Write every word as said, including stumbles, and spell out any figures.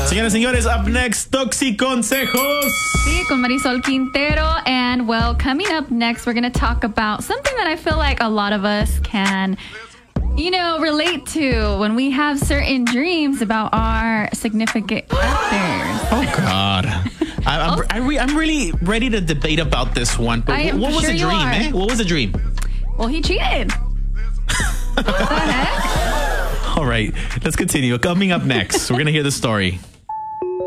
Señoras y señores, up next, Toxiconsejos. Sí, con Marisol Quintero. And well, coming up next, we're going to talk about something that I feel like a lot of us can, you know, relate to when we have certain dreams about our significant others. Oh, God. I, I'm, I re, I'm really ready to debate about this one. But I am what was sure the you dream, are. eh? What was the dream? Well, he cheated. What the heck? All right, let's continue. Coming up next, we're going to hear the story.